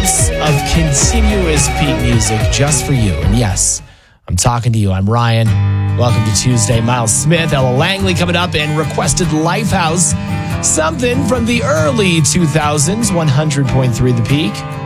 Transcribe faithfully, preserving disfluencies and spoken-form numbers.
minutes of continuous Peak music just for you. And yes, I'm talking to you. I'm Ryan. Welcome to Tuesday. Miles Smith, Ella Langley coming up, and requested Lifehouse. Something from the early two thousands, one hundred point three The Peak.